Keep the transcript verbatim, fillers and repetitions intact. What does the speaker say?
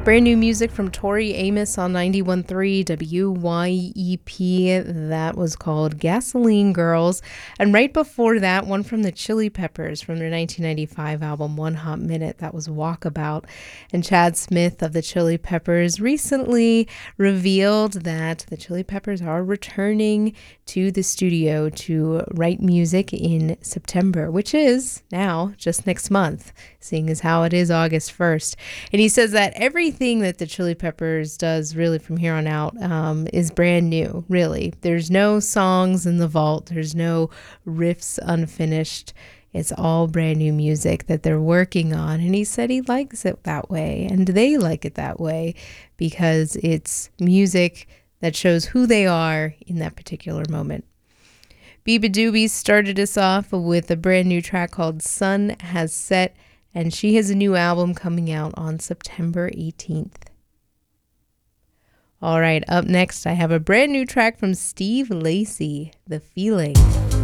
Brand new music from Tori Amos on ninety-one point three W Y E P. That was called Gasoline Girls. And right before that, one from the Chili Peppers from their nineteen ninety-five album One Hot Minute. That was Walkabout. And Chad Smith of the Chili Peppers recently revealed that the Chili Peppers are returning to the studio to write music in September, which is now just next month, seeing as how it is August first. And he says that everything that the Chili Peppers does really from here on out um, is brand new, really. There's no songs in the vault. There's no riffs unfinished. It's all brand new music that they're working on. And he said he likes it that way, and they like it that way because it's music that shows who they are in that particular moment. Biba Doobie started us off with a brand new track called Sun Has Set, and she has a new album coming out on September eighteenth. All right, up next, I have a brand new track from Steve Lacy, The Feeling.